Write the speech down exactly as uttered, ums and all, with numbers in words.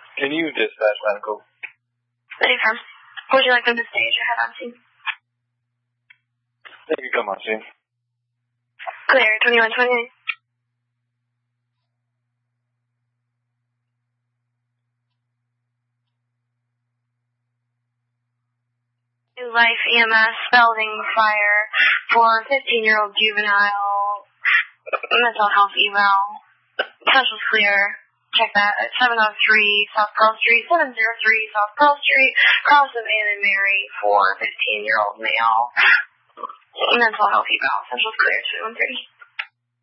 Can you dispatch medical? City Farm. Would you like them to stage or head on scene? They can come on scene. Clear, twenty-one twenty-eight. New Life E M S, Spalding Fire for fifteen-year-old juvenile, mental health eval. Central's clear. Check that at seven oh three South Pearl Street, seven oh three South Pearl Street, cross of Ann and Mary for fifteen-year-old male, mental health eval. Central's clear, two one three.